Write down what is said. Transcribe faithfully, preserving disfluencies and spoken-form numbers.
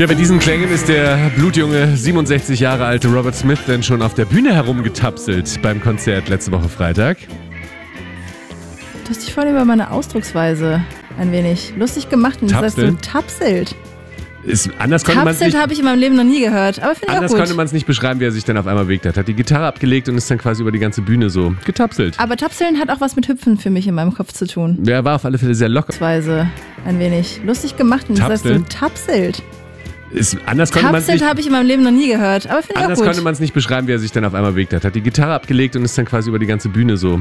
Ja, bei diesen Klängen ist der blutjunge, siebenundsechzig Jahre alte Robert Smith denn schon auf der Bühne herumgetapselt beim Konzert letzte Woche Freitag. Du hast dich vorhin über meine Ausdrucksweise ein wenig lustig gemacht und sagst du tapselt. Ist, anders konnte man es nicht, habe ich in meinem Leben noch nie gehört, aber finde ich auch gut. Anders konnte man es nicht beschreiben, wie er sich dann auf einmal bewegt hat. Hat die Gitarre abgelegt und ist dann quasi über die ganze Bühne so getapselt. Aber tapseln hat auch was mit Hüpfen für mich in meinem Kopf zu tun. Der war auf alle Fälle sehr locker. Weise ein wenig lustig gemacht und sagst du tapselt. Ist, anders konnte man es nicht, habe ich in meinem Leben noch nie gehört, aber finde ich auch gut. Anders konnte man es nicht beschreiben, wie er sich dann auf einmal bewegt hat. Hat die Gitarre abgelegt und ist dann quasi über die ganze Bühne so